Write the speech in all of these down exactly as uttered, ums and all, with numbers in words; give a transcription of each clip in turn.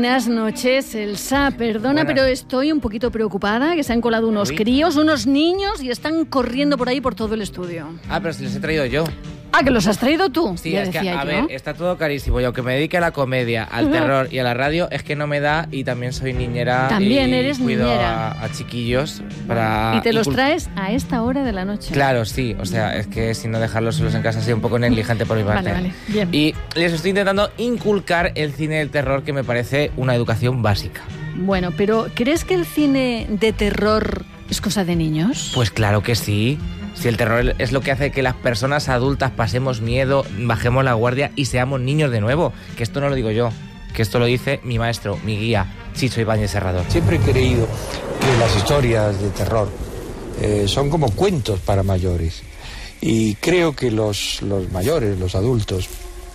Buenas noches, Elsa. Perdona, Buenas. pero estoy un poquito preocupada, que se han colado unos Uy. críos, unos niños, y están corriendo por ahí por todo el estudio. Ah, pero si los he traído yo. Ah, ¿que los has traído tú? Sí, ya es que, decía a yo. ver, está todo carísimo. Y aunque me dedique a la comedia, al terror y a la radio, es que no me da, y también soy niñera. También y eres cuido niñera. A, a chiquillos para... Y te los incul- traes a esta hora de la noche. Claro, sí. O sea, es que si no dejarlos solos en casa ha sido un poco negligente por mi parte. Vale, vale, bien. Y les estoy intentando inculcar el cine del terror, que me parece una educación básica. Bueno, pero ¿crees que el cine de terror es cosa de niños? Pues claro que sí. Si el terror es lo que hace que las personas adultas pasemos miedo, bajemos la guardia y seamos niños de nuevo. Que esto no lo digo yo, que esto lo dice mi maestro, mi guía, Chicho Ibáñez Serrador. Siempre he creído que las historias de terror eh, son como cuentos para mayores. Y creo que los, los mayores, los adultos,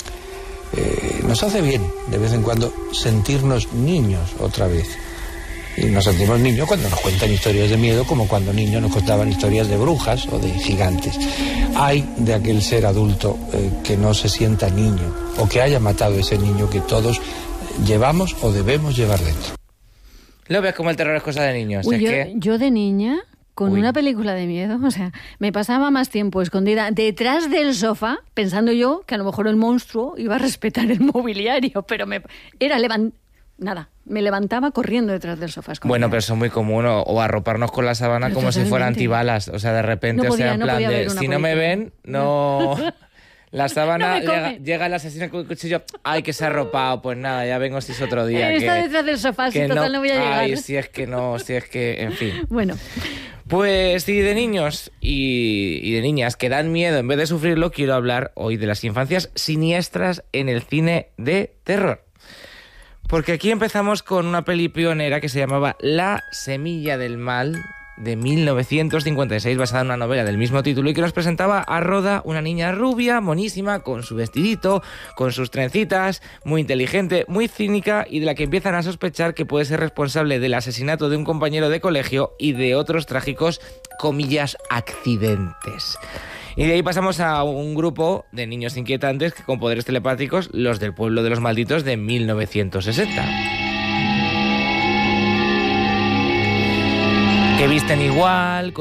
eh, nos hace bien de vez en cuando sentirnos niños otra vez. Y nos sentimos niños cuando nos cuentan historias de miedo, como cuando niños nos contaban historias de brujas o de gigantes. Hay de aquel ser adulto eh, que no se sienta niño, o que haya matado ese niño que todos llevamos o debemos llevar dentro. ¿Lo ves como el terror es cosa de niños? Uy, es yo, que... yo de niña, con Uy. una película de miedo, o sea, me pasaba más tiempo escondida detrás del sofá, pensando yo que a lo mejor el monstruo iba a respetar el mobiliario, pero me era levant... Nada, me levantaba corriendo detrás del sofá. escondida. Bueno, pero eso es muy común, o, o arroparnos con la sábana Pero como si fuera totalmente. antibalas. O sea, de repente, No podía, o sea, en no plan podía de, ver una si no me película. ven, no... La sábana, No me come. llega, llega el asesino con el cuchillo, ay, que se ha arropado, pues nada, ya vengo si es otro día. Está que, detrás del sofá, si que total no voy a llegar. Ay, si es que no, si es que, en fin. Bueno, Pues sí, de niños y, y de niñas que dan miedo en vez de sufrirlo, quiero hablar hoy de las infancias siniestras en el cine de terror. Porque aquí empezamos con una peli pionera que se llamaba La Semilla del Mal, de mil novecientos cincuenta y seis, basada en una novela del mismo título, y que nos presentaba a Rhoda, una niña rubia, monísima, con su vestidito, con sus trencitas, muy inteligente, muy cínica, y de la que empiezan a sospechar que puede ser responsable del asesinato de un compañero de colegio y de otros trágicos, comillas, accidentes. Y de ahí pasamos a un grupo de niños inquietantes que con poderes telepáticos, los del pueblo de los malditos de mil novecientos sesenta. Que visten igual, con